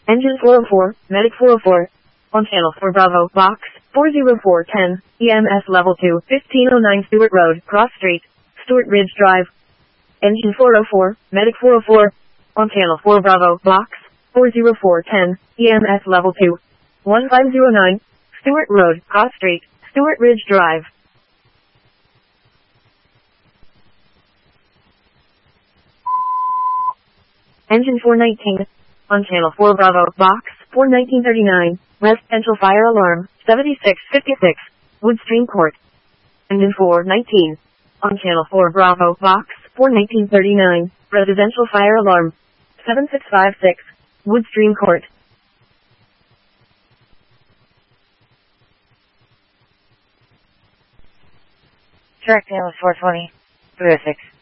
Engine 404, Medic 404. On channel 4 Bravo, box 40410, EMS level 2, 1509 Stewart Road, Cross Street, Stewart Ridge Drive. Engine 404, Medic 404. On channel 4 Bravo, box 40410, EMS level 2, 1509 Stewart Road, Cross Street, Stewart Ridge Drive. Engine 419. On channel 4 Bravo, box 41939, residential fire alarm, 7656, Woodstream Court. Engine 419. On channel 4 Bravo, box 41939, residential fire alarm, 7656, Woodstream Court. Track channel 420, 306.